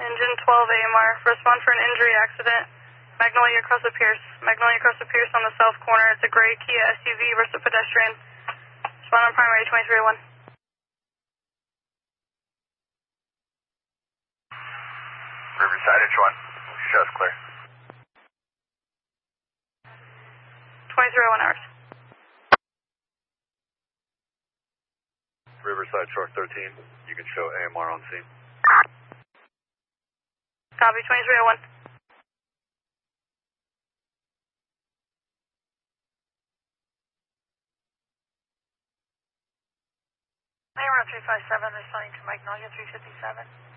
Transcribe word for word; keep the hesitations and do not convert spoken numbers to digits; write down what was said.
Engine twelve A M R, respond for an injury accident. Magnolia across the Pierce. Magnolia across the Pierce on the south corner. It's a gray Kia S U V versus a pedestrian. Respond on primary twenty-three oh one. Riverside H one. Show's clear. twenty-three oh one hours. Riverside Shark thirteen. You can show A M R on scene. Copy, twenty-three oh one. A M R three five seven, responding to Magnolia three fifty-seven.